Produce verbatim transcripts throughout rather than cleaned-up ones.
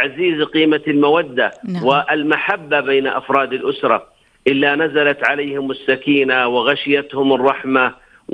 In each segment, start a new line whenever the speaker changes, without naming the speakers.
تعزيز قيمة المودة
نعم.
والمحبة بين أفراد الأسرة إلا نزلت عليهم السكينة وغشيتهم الرحمة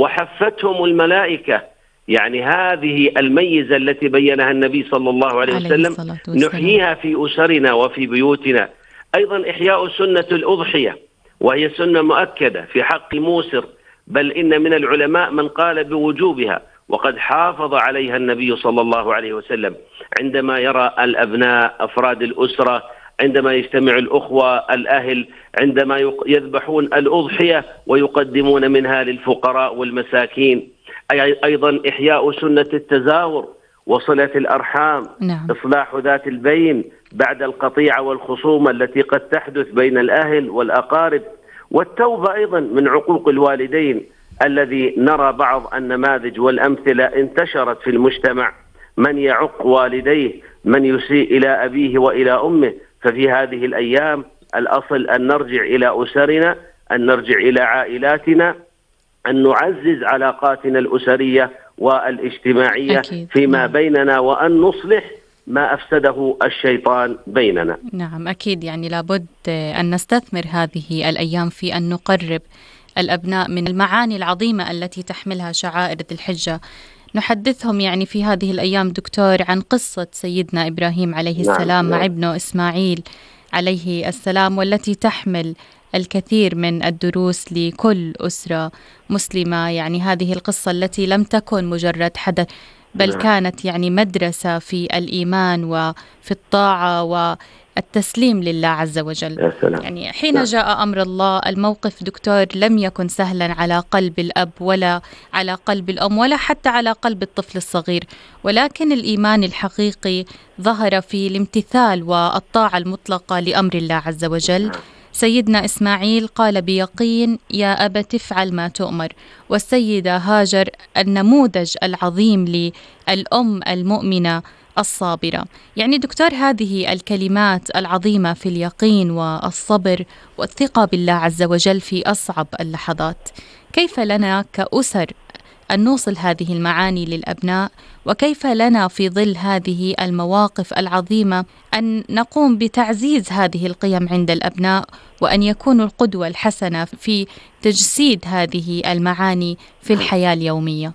وحفتهم الملائكة. يعني هذه الميزة التي بينها النبي صلى الله عليه وسلم نحييها في أسرنا وفي بيوتنا. أيضا إحياء سنة الأضحية، وهي سنة مؤكدة في حق موسر، بل إن من العلماء من قال بوجوبها، وقد حافظ عليها النبي صلى الله عليه وسلم عندما يرى الأبناء أفراد الأسرة، عندما يجتمع الأخوة الأهل، عندما يذبحون الأضحية ويقدمون منها للفقراء والمساكين. أيضا إحياء سنة التزاور وصلة الأرحام.
نعم.
إصلاح ذات البين بعد القطيعة والخصومة التي قد تحدث بين الأهل والأقارب. والتوبة أيضا من عقوق الوالدين الذي نرى بعض النماذج والأمثلة انتشرت في المجتمع، من يعق والديه، من يسيء إلى أبيه وإلى أمه. ففي هذه الأيام الأصل أن نرجع إلى أسرنا، أن نرجع إلى عائلاتنا، أن نعزز علاقاتنا الأسرية والاجتماعية
أكيد.
فيما
نعم.
بيننا، وأن نصلح ما أفسده الشيطان بيننا.
نعم أكيد، يعني لابد أن نستثمر هذه الأيام في أن نقرب الأبناء من المعاني العظيمة التي تحملها شعائر ذي الحجة. نحدثهم يعني في هذه الأيام دكتور عن قصة سيدنا إبراهيم عليه السلام
نعم.
مع ابنه إسماعيل عليه السلام، والتي تحمل الكثير من الدروس لكل أسرة مسلمة. يعني هذه القصة التي لم تكن مجرد حدث، بل كانت يعني مدرسة في الإيمان وفي الطاعة والتسليم لله عز وجل. يعني حين جاء أمر الله، الموقف دكتور لم يكن سهلا على قلب الأب ولا على قلب الأم ولا حتى على قلب الطفل الصغير، ولكن الإيمان الحقيقي ظهر في الامتثال والطاعة المطلقة لأمر الله عز وجل. سيدنا إسماعيل قال بيقين: يا أبت افعل ما تؤمر. والسيدة هاجر النموذج العظيم للأم المؤمنة الصابرة. يعني دكتور، هذه الكلمات العظيمة في اليقين والصبر والثقة بالله عز وجل في أصعب اللحظات، كيف لنا كأسر أن نوصل هذه المعاني للأبناء؟ وكيف لنا في ظل هذه المواقف العظيمة أن نقوم بتعزيز هذه القيم عند الأبناء، وأن يكونوا القدوة الحسنة في تجسيد هذه المعاني في الحياة اليومية؟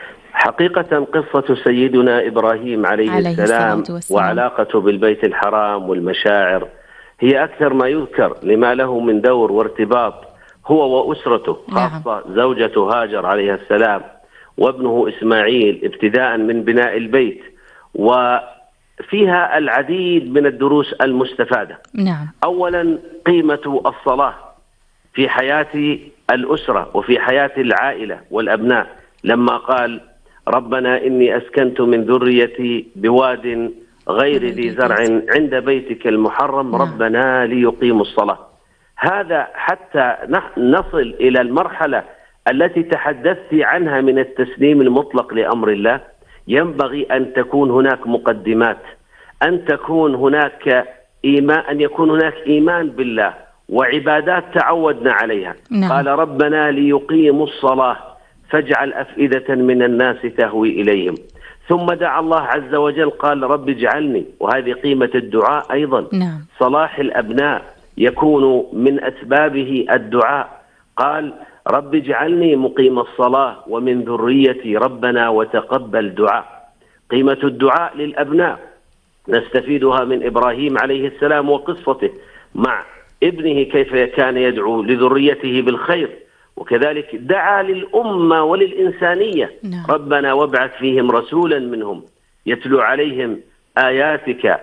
حقيقة قصة سيدنا إبراهيم عليه, عليه السلام وعلاقته بالبيت الحرام والمشاعر هي أكثر ما يذكر، لما له من دور وارتباط هو وأسرته، خاصة نعم. زوجته هاجر عليه السلام وابنه إسماعيل، ابتداء من بناء البيت. وفيها العديد من الدروس المستفادة.
نعم.
أولا قيمة الصلاة في حياة الأسرة وفي حياة العائلة والأبناء، لما قال: ربنا إني أسكنت من ذريتي بواد غير ذي زرع عند بيتك المحرم نعم. ربنا ليقيموا الصلاة. هذا حتى نصل إلى المرحلة التي تحدثت عنها من التسليم المطلق لأمر الله، ينبغي أن تكون هناك مقدمات، أن تكون هناك إيمان، أن يكون هناك إيمان بالله وعبادات تعودنا عليها.
نعم.
قال: ربنا ليقيموا الصلاة فاجعل أفئدة من الناس تهوي إليهم. ثم دعا الله عز وجل قال: رب اجعلني. وهذه قيمة الدعاء أيضا.
نعم.
صلاح الأبناء يكون من أسبابه الدعاء. قال: رب اجعلني مقيم الصلاة ومن ذريتي ربنا وتقبل دعاء. قيمة الدعاء للأبناء نستفيدها من إبراهيم عليه السلام وقصته مع ابنه، كيف كان يدعو لذريته بالخير، وكذلك دعا للأمة وللإنسانية.
نعم.
ربنا وابعث فيهم رسولا منهم يتلو عليهم آياتك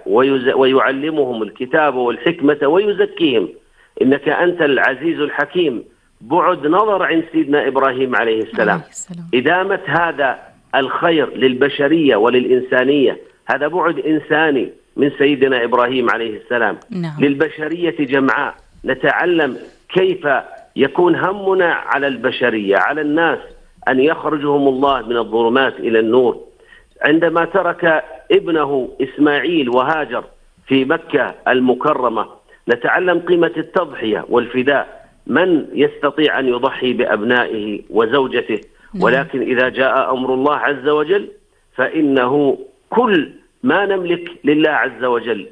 ويعلمهم الكتاب والحكمة ويزكيهم إنك أنت العزيز الحكيم. بعد نظر عند سيدنا إبراهيم عليه السلام.
عليه السلام.
إدامة هذا الخير للبشرية وللإنسانية، هذا بعد إنساني من سيدنا إبراهيم عليه السلام.
نعم.
للبشرية جمعاء نتعلم كيف يكون همنا على البشرية، على الناس، أن يخرجهم الله من الظلمات إلى النور. عندما ترك ابنه إسماعيل وهاجر في مكة المكرمة نتعلم قيمة التضحية والفداء. من يستطيع أن يضحي بأبنائه وزوجته؟ ولكن إذا جاء أمر الله عز وجل فإنه كل ما نملك لله عز وجل،